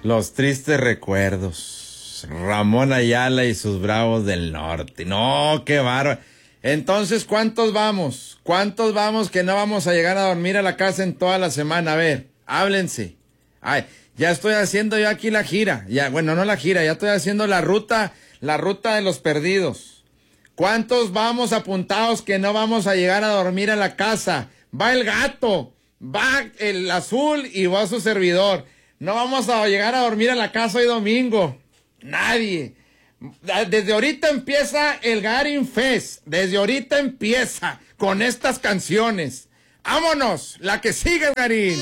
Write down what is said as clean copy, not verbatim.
Los tristes recuerdos. Ramón Ayala y sus Bravos del Norte. No, qué bárbaro. Entonces, ¿cuántos vamos? ¿Cuántos vamos que no vamos a llegar a dormir a la casa en toda la semana? A ver, háblense. Ay, ya estoy haciendo yo aquí la gira. Ya, bueno, no la gira, ya estoy haciendo la ruta de los perdidos. ¿Cuántos vamos apuntados que no vamos a llegar a dormir a la casa? Va el gato, va el azul y va su servidor. No vamos a llegar a dormir a la casa hoy domingo. Nadie. Desde ahorita empieza el Garin Fest. Desde ahorita empieza con estas canciones. ¡Vámonos! La que sigue, Garin.